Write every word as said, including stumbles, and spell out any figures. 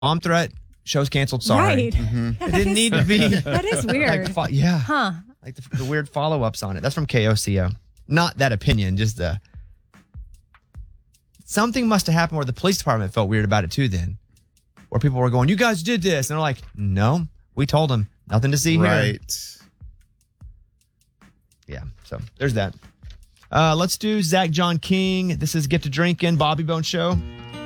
Bomb threat, show's canceled. Sorry. Right. Mm-hmm. It didn't need to be. That is weird. Like, fo- yeah. Huh. Like the, the weird follow ups on it. That's from K O C O. Not that opinion, just the. Something must have happened where the police department felt weird about it too, then. Where people were going, you guys did this. And they're like, no, we told them. Nothing to see here. Right. Yeah, so there's that. Uh, let's do Zach John King. This is Get to Drinking, Bobby Bone Show.